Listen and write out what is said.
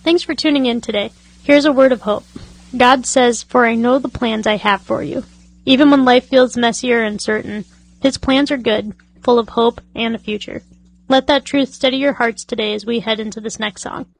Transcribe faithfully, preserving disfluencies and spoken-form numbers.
Thanks for tuning in today. Here's a word of hope. God says, "For I know the plans I have for you." Even when life feels messy or uncertain, His plans are good, full of hope and a future. Let that truth steady your hearts today as we head into this next song.